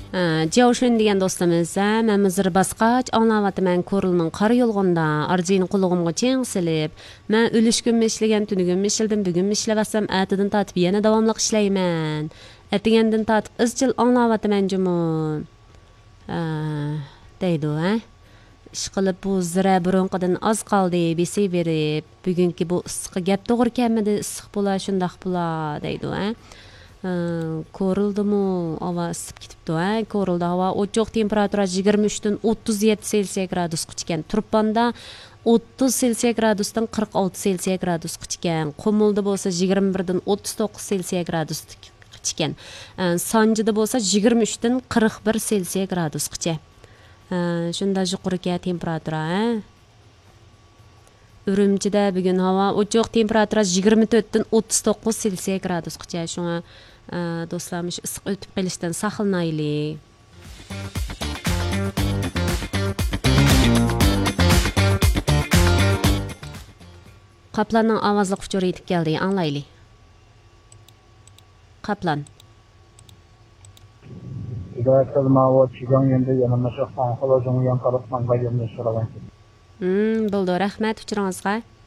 Jiaoshun degan do'stimiz, men hozir basqaч anglayapman ko'rilning qora yo'lg'onda arjini qulog'imga cheng silib, men o'lishgunmi ishlagan tunigunmi ishladim, bugunmi ishlayapsam, atidan tatib yana davomli ishlayman. Atigandan tatib izchil anglayapman jumun. Deydi, ishqilib bu zira burunqidan oz qoldi, besi berib, bugungi bu issiqqa gap to'g'ri kelmadi, issiq bo'la, shundaq bo'la, deydi, ko'rildimi, havo isib ketibdi, ko'rildi havo ochiq temperatura 23 dan 37 Selsiya gradusga chiqqan. Turpanda 30 Selsiya gradusdan 46 Selsiya gradusga chiqqan. Qumulda bo'lsa 21 dan 39 Selsiya gradusga chiqqan. Sanjida bo'lsa 23 dan 41 Selsiya gradusgacha. Shunda yuqoriga temperatura, Urumchida bugun havo ochiq temperatura 24 dan 39 Selsiya gradusgacha. Shunga do'stlarimiz issiq o'tib qolishdan saqlanaylik. Qaplanning ovozli quchuri yetib keldi, anglaylik. Qaplan. Bo'ldi, rahmat uchuringizga.